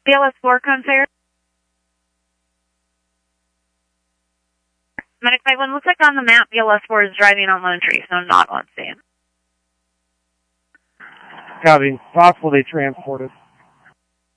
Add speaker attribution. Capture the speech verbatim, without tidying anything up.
Speaker 1: B L S four conveyor. Medic five one, looks like on the map B L S four is driving on Lone Tree, so not on stand.
Speaker 2: Copy. Possible they transported.